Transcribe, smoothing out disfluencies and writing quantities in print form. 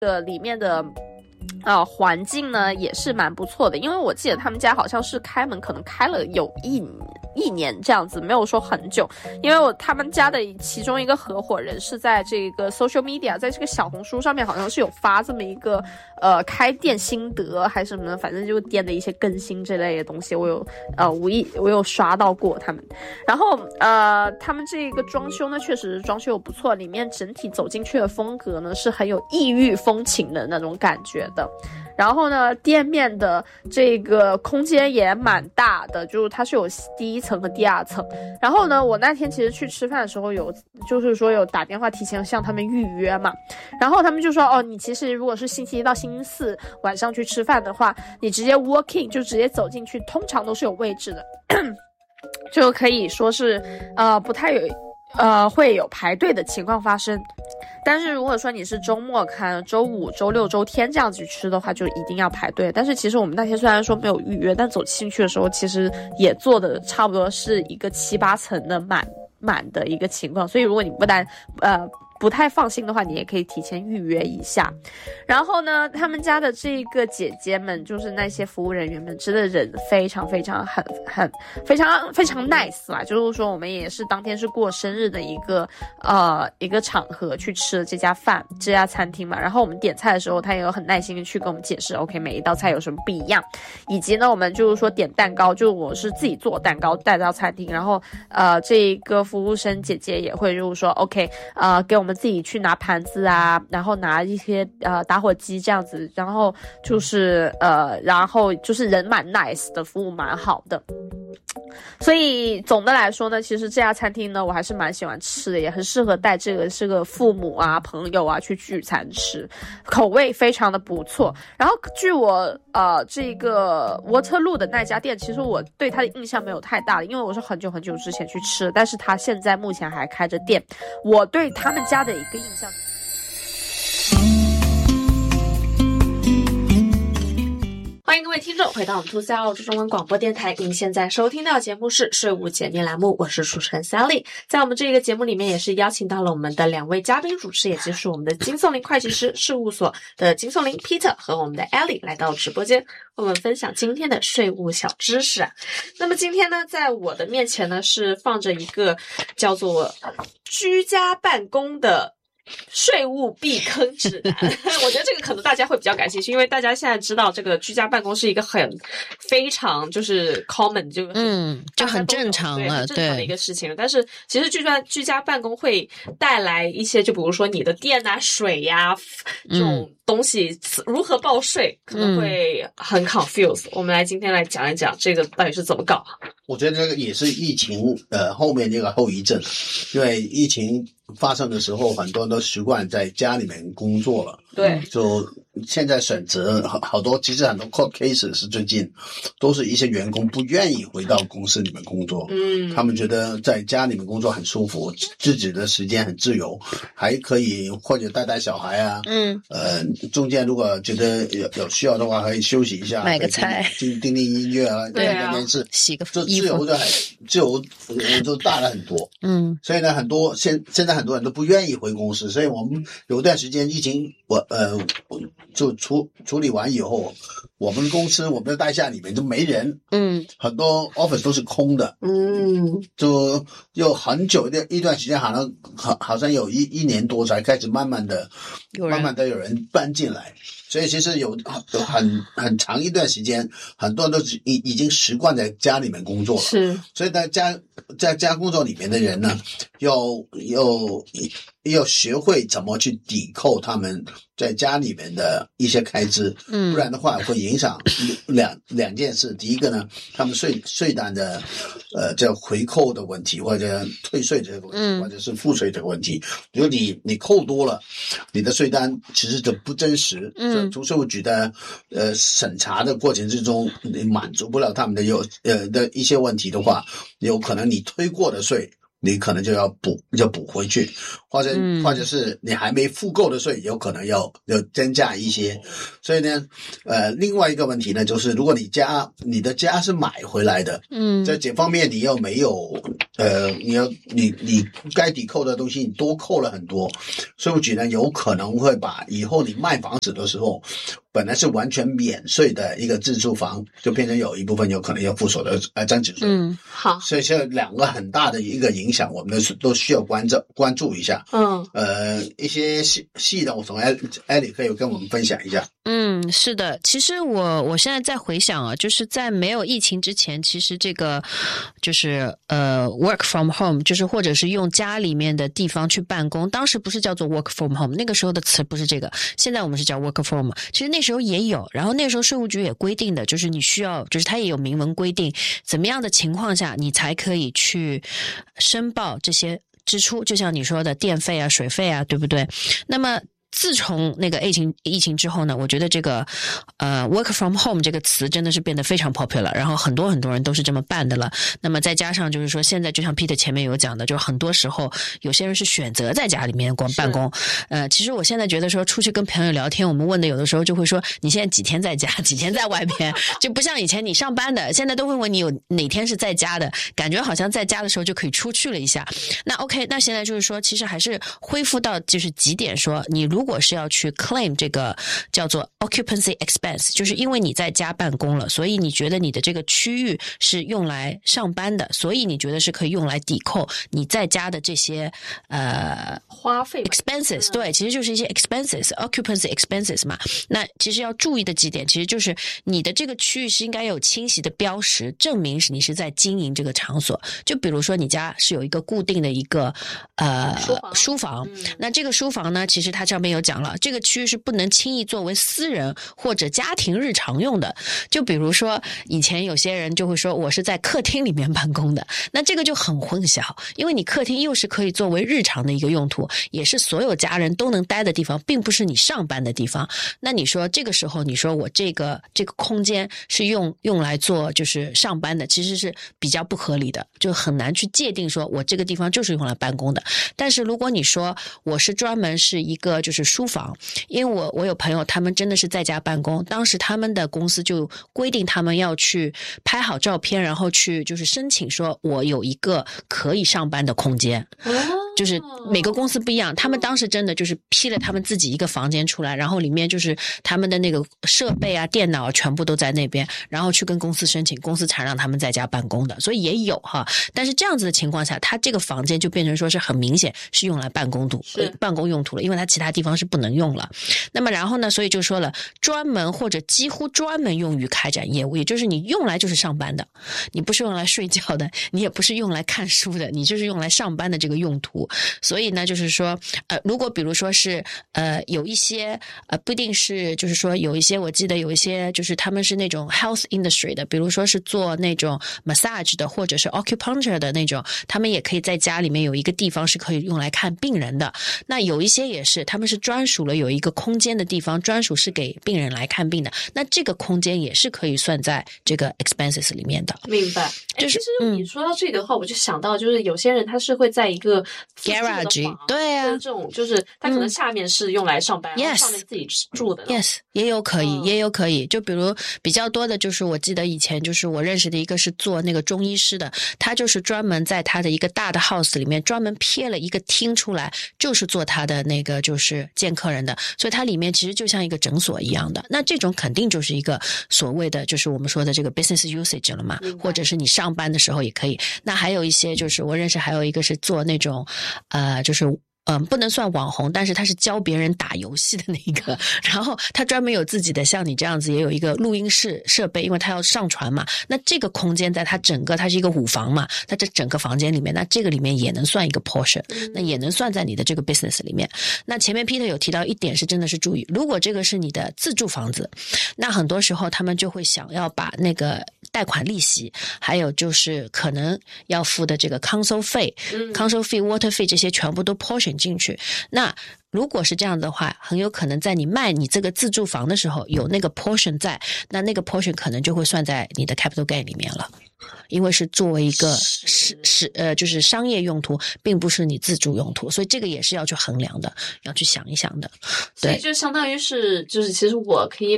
里面的环境呢也是蛮不错的，因为我记得他们家好像是开门可能开了有一年这样子，没有说很久。因为他们家的其中一个合伙人是在这个 social media， 在这个小红书上面好像是有发这么一个开店心得还是什么的，反正就店的一些更新之类的东西，我有刷到过他们。然后他们这个装修呢确实装修不错，里面整体走进去的风格呢是很有异域风情的那种感觉的。然后呢，店面的这个空间也蛮大的，就是它是有第一层和第二层。然后呢，我那天其实去吃饭的时候有打电话提前向他们预约嘛，然后他们就说你其实如果是星期一到星期四晚上去吃饭的话，你直接 walk in 就直接走进去，通常都是有位置的，就可以说是不太有会有排队的情况发生。但是如果说你是周末看周五周六周天这样子去吃的话，就一定要排队。但是其实我们那天虽然说没有预约，但走进去的时候其实也坐的差不多是一个7、8层的满的一个情况，所以如果你不太放心的话，你也可以提前预约一下。然后呢，他们家的这个姐姐们，就是那些服务人员们，真的人非常非常非常 nice 啦。就是说我们也是当天是过生日的一个场合去吃了这家餐厅嘛。然后我们点菜的时候，他也有很耐心的去跟我们解释 OK 每一道菜有什么不一样，以及呢我们就是说点蛋糕，就我是自己做蛋糕带到餐厅，然后这个服务生姐姐也会就是说 OK 给我们自己去拿盘子啊，然后拿一些打火机这样子，然后就是人蛮 nice 的，服务蛮好的。所以总的来说呢，其实这家餐厅呢我还是蛮喜欢吃的，也很适合带这个父母啊朋友啊去聚餐吃，口味非常的不错。然后据我这个 Waterloo 的那家店，其实我对它的印象没有太大了，因为我是很久很久之前去吃的，但是它现在目前还开着店。我对他们家的一个印象，欢迎各位听众回到我们兔3澳洲中文广播电台，您现在收听到的节目是税务简念栏目，我是主持人 Sally。 在我们这个节目里面也是邀请到了我们的2位嘉宾主持，也就是我们的金颂林会计师事务所的金颂林 Peter 和我们的 Ellie 来到直播间，我们分享今天的税务小知识。那么今天呢，在我的面前呢是放着一个叫做居家办公的税务避坑指南我觉得这个可能大家会比较感兴趣，因为大家现在知道这个居家办公是一个非常就是 common 就很正常了， 很正常的一个事情。但是其实居家办公会带来一些，就比如说你的电啊水啊这种东西如何报税可能会很 confused。我们今天来讲一讲这个到底是怎么搞。 我觉得这个也是疫情后面这个后遗症，因为疫情发生的时候，很多人都习惯在家里面工作了。 对， 就现在选择好多，其实很多 court cases 是最近都是一些员工不愿意回到公司里面工作，他们觉得在家里面工作很舒服，自己的时间很自由，还可以或者带小孩啊，中间如果觉得有需要的话，可以休息一下， 买个菜， 听音乐啊， 对啊， 电视， 洗个就自由就大了很多。所以呢，现在很多人都不愿意回公司，所以我们有一段时间疫情就处理完以后，我们公司我们的大厦里面就没人，很多 office 都是空的，就有很久的一段时间，好像有一年多才开始慢慢的有人搬进来，所以其实有很长一段时间，很多人都已经习惯在家里面工作了，是，所以在家工作里面的人呢，要学会怎么去抵扣他们在家里面的一些开支，不然的话会影响两件事。第一个呢，他们税单的这回扣的问题，或者退税这个问题，或者是赋税这个问题。如果你扣多了，你的税单其实就不真实。从税务局的审查的过程之中，你满足不了他们的一些问题的话，有可能你推过的税你可能就要补回去，或者是你还没付够的税，有可能要增加一些。所以呢，另外一个问题呢，就是如果你的家是买回来的，在这方面你又没有你该抵扣的东西你多扣了很多，税务局呢有可能会把以后你卖房子的时候，本来是完全免税的一个自住房，就变成有一部分有可能要付所得增值税。 好， 所以这两个很大的一个影响，我们都需要关注一下。一些细的，我从艾莉可以跟我们分享一下。 是的，其实我现在在回想啊，就是在没有疫情之前，其实这个就是work from home， 就是或者是用家里面的地方去办公，当时不是叫做 work from home， 那个时候的词不是这个，现在我们是叫 work from home。其实那时候也有，然后那时候税务局也规定的，就是你需要，就是它也有明文规定，怎么样的情况下你才可以去申报这些支出，就像你说的电费啊、水费啊，对不对？那么自从那个疫情之后呢，我觉得这个work from home 这个词真的是变得非常 popular， 然后很多人都是这么办的了。那么再加上就是说，现在就像 Peter 前面有讲的，就很多时候有些人是选择在家里面办公。其实我现在觉得说出去跟朋友聊天，我们问的有的时候就会说你现在几天在家，几天在外边，就不像以前你上班的，现在都会问你有哪天是在家的，感觉好像在家的时候就可以出去了一下。那 OK， 那现在就是说，其实还是恢复到就是几点说，你如果是要去 claim 这个叫做 occupancy expense， 就是因为你在家办公了，所以你觉得你的这个区域是用来上班的，所以你觉得是可以用来抵扣你在家的这些花费 expenses， 对，其实就是一些 expenses occupancy expenses 嘛。那其实要注意的几点，其实就是你的这个区域是应该有清晰的标识，证明是你是在经营这个场所。就比如说你家是有一个固定的一个书房，那这个书房呢，其实它上面有讲了，这个区域是不能轻易作为私人或者家庭日常用的。就比如说以前有些人就会说我是在客厅里面办公的，那这个就很混淆，因为你客厅又是可以作为日常的一个用途，也是所有家人都能待的地方，并不是你上班的地方。那你说这个时候你说我这个空间是用来做就是上班的，其实是比较不合理的，就很难去界定说我这个地方就是用来办公的。但是如果你说我是专门是一个就是书房，因为我有朋友他们真的是在家办公，当时他们的公司就规定他们要去拍好照片，然后去就是申请说我有一个可以上班的空间。就是每个公司不一样，他们当时真的就是批了他们自己一个房间出来，然后里面就是他们的那个设备啊、电脑啊全部都在那边，然后去跟公司申请，公司才让他们在家办公的。所以也有哈，但是这样子的情况下，他这个房间就变成说是很明显是用来办公用途了，因为他其他地方是不能用了。那么然后呢，所以就说了，专门或者几乎专门用于开展业务，也就是你用来就是上班的，你不是用来睡觉的，你也不是用来看书的，你就是用来上班的这个用途。所以呢，就是说如果比如说是有一些不一定是，就是说有一些我记得有一些就是他们是那种 health industry 的，比如说是做那种 massage 的或者是 acupuncture 的那种，他们也可以在家里面有一个地方是可以用来看病人的。那有一些也是他们是专属了有一个空间的地方，专属是给病人来看病的，那这个空间也是可以算在这个 expenses 里面的。 明白。就是其实你说到这个的话，我就想到就是有些人他是会在一个 garage， 对啊， 这种就是他可能下面是用来上班，然后上面自己住的。 Yes， 也有可以，就比如比较多的就是我记得以前就是我认识的一个是做那个中医师的，他就是专门在他的一个大的 house 里面专门撇了一个厅出来，就是做他的那个就是见客人的，所以它里面其实就像一个诊所一样的。那这种肯定就是一个所谓的就是我们说的这个 business usage 了嘛，或者是你上班的时候也可以。那还有一些就是我认识还有一个是做那种就是不能算网红，但是他是教别人打游戏的那个，然后他专门有自己的像你这样子也有一个录音室设备，因为他要上传嘛。那这个空间在他整个，它是一个舞房嘛，它这整个房间里面，那这个里面也能算一个 portion， 那也能算在你的这个 business 里面。那前面 Peter 有提到一点是真的是注意，如果这个是你的自住房子，那很多时候他们就会想要把那个贷款利息，还有就是可能要付的这个 council 费、council fee、water fee 这些全部都 portion进去。那如果是这样的话，很有可能在你卖你这个自住房的时候有那个 portion 在，那个 portion 可能就会算在你的 capital gain 里面了。 因为是作为一个就是商业用途，并不是你自住用途，所以这个也是要去衡量的，要去想一想的。对， 所以就相当于是，就是其实我可以